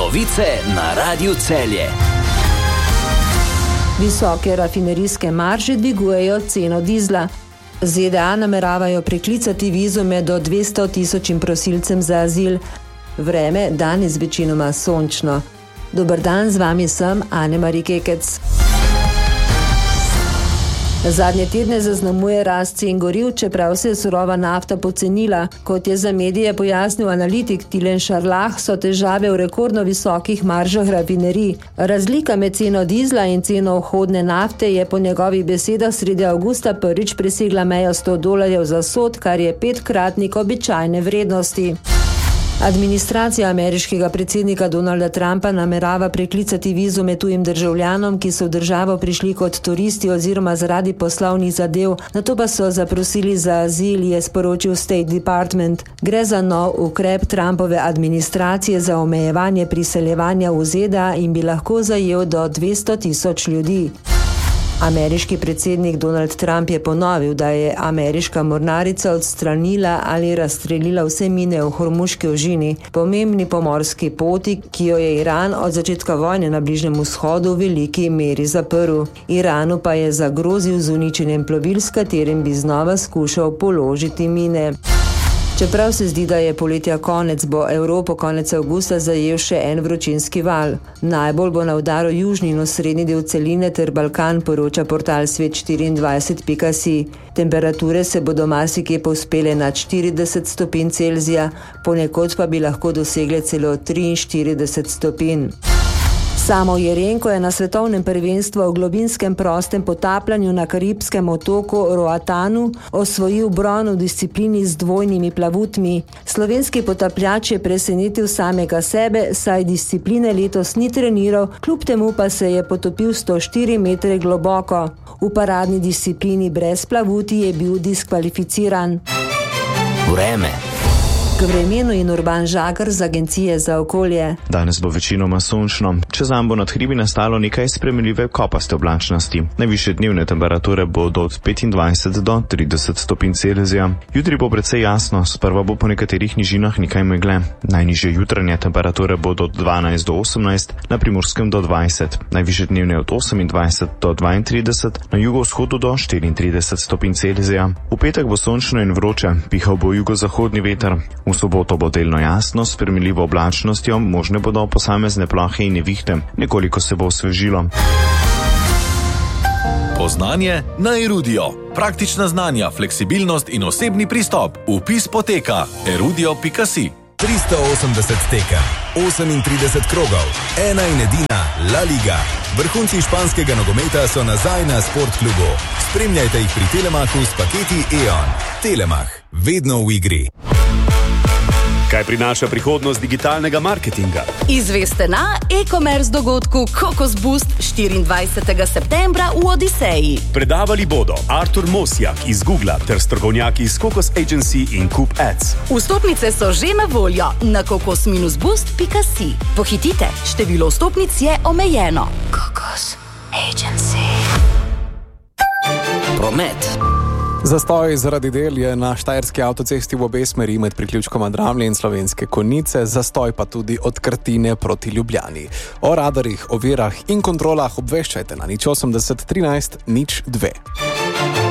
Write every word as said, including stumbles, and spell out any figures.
Novice na Radiu Celje. Visoke rafinerijske marže dvigujejo ceno dizla. Z D A nameravajo preklicati vizume do dvesto tisočim prosilcem za azil. Vreme danes večinoma sončno. Dober dan, z vami sem Ane-Mari Kekec. Zadnje tedne zaznamuje rast cen goriv, čeprav se je surova nafta pocenila. Kot je za medije pojasnil analitik Tilen Šarlah, so težave v rekordno visokih maržah rafinerij. Razlika med ceno dizla in ceno vhodne nafte je po njegovih besedah sredi avgusta prvič presegla mejo sto dolarjev za sod, kar je petkratnik običajne vrednosti. Administracija ameriškega predsednika Donalda Trumpa namerava preklicati vizume tujim državljanom, ki so v državo prišli kot turisti oziroma zaradi poslovnih zadev, nato pa so zaprosili za azil, je sporočil State Department. Gre za nov ukrep Trumpove administracije za omejevanje priseljevanja v Z D A in bi lahko zajel do dvesto tisoč ljudi. Ameriški predsednik Donald Trump je ponovil, da je ameriška mornarica odstranila ali razstrelila vse mine v Hormuški ožini, pomembni pomorski poti, ki jo je Iran od začetka vojne na Bližnjem vzhodu v veliki meri zaprl. Iranu pa je zagrozil z uničenjem plovil, s katerim bi znova skušal položiti mine. Čeprav se zdi, da je poletja konec, bo Evropo konec avgusta zajel še en vročinski val. Najbolj bo na udaru južni in osrednji del celine ter Balkan, poroča portal svet štiriindvajset pika si. Temperature se bodo marsikje povzpele nad štirideset stopinj Celzija, ponekod pa bi lahko dosegle celo triinštirideset stopinj. Samo Jerenko je na svetovnem prvenstvu v globinskem prostem potapljanju na karibskem otoku Roatanu osvojil bron v disciplini z dvojnimi plavutmi. Slovenski potapljač je presenetil samega sebe, saj discipline letos ni treniral, kljub temu pa se je potopil sto štiri metre globoko. V paradni disciplini brez plavuti je bil diskvalificiran. Vreme. K vremenu in Urban Žagar z Agencije za okolje. Danes bo večinoma sončno, čez dan bo nad hribi nastalo nekaj spremenljive kopaste oblačnosti. Najvišje dnevne temperature bodo od petindvajset do trideset stopinj Celzija. Jutri bo precej jasno, sprva bo po nekaterih nižinah nekaj megle. Najnižje jutranje temperature bodo od dvanajst do osemnajst, na Primorskem do dvajset, najvišje dnevne od osemindvajset do dvaintrideset, na jugovzhodu do štiriintrideset stopinj Celzija. V petek bo sončno in vroče, pihal bo jugozahodni veter. V soboto bo delno jasno, s spremenljivo oblačnostjo, možne bodo posamezne plohe in nevihte, nekoliko se bo osvežilo. Poznanje na Erudio. Praktična znanja, fleksibilnost in osebni pristop. Vpis poteka erudio pika si. tristo osemdeset tekem, osemintrideset krogov, ena in edina La Liga. Vrhunci španskega nogometa so nazaj na Sportklubu. Spremljajte jih pri Telemachu s paketi E O N. Telemach, vedno v igri. Kaj prinaša prihodnost digitalnega marketinga? Izveste na e-commerce dogodku Kokos Boost štiriindvajsetega septembra v Odiseji. Predavali bodo Artur Mosjak iz Googla ter strokovnjaki iz Kokos Agency in Coop Ads. Vstopnice so že na voljo na kokos boost pika si. Pohitite, število vstopnic je omejeno. Kokos Agency. Promet. Zastoj zaradi del je na štajerski avtocesti v obe smeri med priključkoma Dramlje in Slovenske Konjice, zastoj pa tudi od Krtine proti Ljubljani. O radarjih, ovirah in kontrolah obveščajte na nič osemdeset trinajst nič dve.